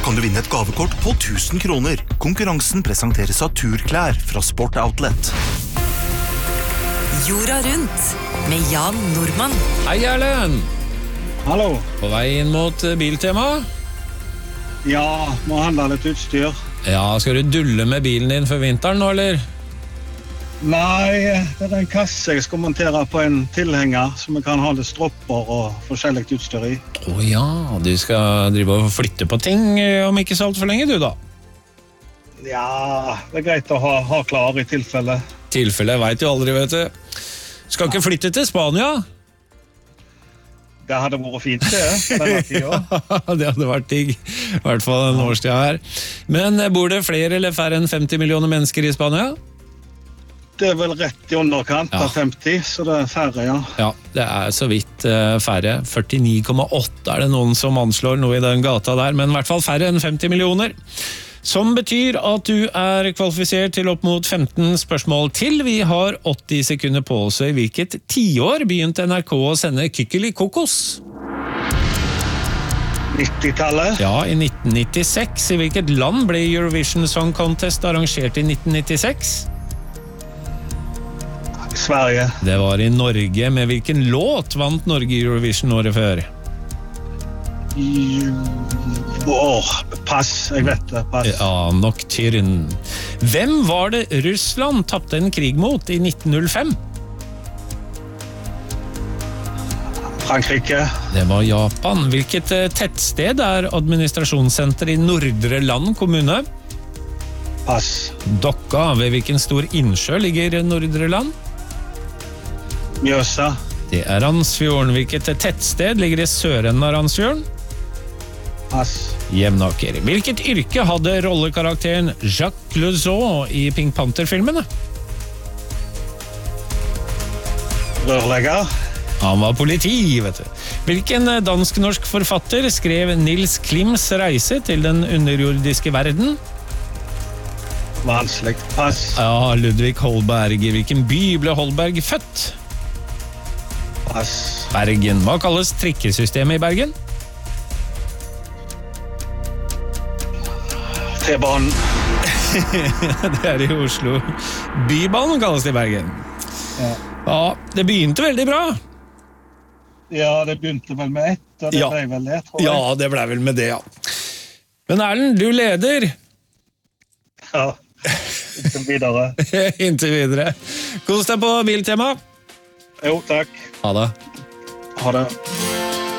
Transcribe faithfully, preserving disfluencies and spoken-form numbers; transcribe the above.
kan du vinne et gavekort på tusen kroner. Konkurransen presenteres av Turklær fra Sport Outlet. Jorda rundt med Jan Nordmann. Hei, Erlend. Hallo. På vei inn mot Biltema? Ja, må handle litt utstyr. Ja, skal du dulle med bilen din for vinteren nå, eller? Nei, det er en kasse jeg skal montere på en tilhenger, som jeg kan ha litt stropper og forskjellig utstyr i. Å ja, du skal drive og flytte på ting om ikke så alt for lenge, du da? Ja, det er greit å ha, ha klar i tilfelle. Tilfelle, jeg vet jo aldri, vet du. Skal ikke flytte til Spania? Det hadde vært fint, det, denne tiden. Det hadde vært digg, i hvert fall en årstid her. Men bor det flere eller færre enn femti millioner mennesker i Spania? Det er vel rett i underkant av Ja. femti, så det er færre, ja. Ja, det er så vidt uh, færre. førtini komma åtte er det noen som anslår noe i den gata der, men i hvert fall færre enn femti millioner. Som betyr at du er kvalifisert til opp mot femten spørsmål til. Vi har åtti sekunder på oss. I hvilket tiår begynte N R K å sende Kykkeli Kokos? nittitallet. Ja, i nitten nittiseks. I hvilket land ble Eurovision Song Contest arrangert i nitten nittiseks? Sverige. Det var i Norge. Med hvilken låt vant Norge Eurovision året før? Åh, pass, jeg vet det, pass. Ja, Nocturne. Hvem var det Russland tappte en krig mot i nitten null fem? Frankrike. Det var Japan. Hvilket eh, tettsted er administrasjonssenter i Nordre Land kommune? Pass. Dokka. Ved hvilken stor innsjø ligger Nordre Land? Mjøsa. Det er Randsfjorden. Hvilket tettsted ligger i Sørenden av Randsfjorden? Pass. Jevnaker. Hvilket yrke hadde rollekarakteren Jacques Clouseau i Pink Panther-filmene? Rørlegger. Han var politi, vet du. Hvilken dansk-norsk forfatter skrev Nils Klims reise til den underjordiske verden? Vanskelig. Pass. Ja, Ludvig Holberg. I hvilken by ble Holberg født? Pass. Bergen. Hva kalles trikkesystemet i Bergen? T-banen. Det er i Oslo. Bybanen kalles det i Bergen. Ja. Ja, det begynte veldig bra. Ja, det begynte vel med ett, og det Ja. ble vel det, tror jeg. Ja, det ble vel med det, ja. Men Erlend, du leder. Ja. Inntil videre. Inntil videre. Kos deg på Biltema. Jo, takk. Ha det. Ha det.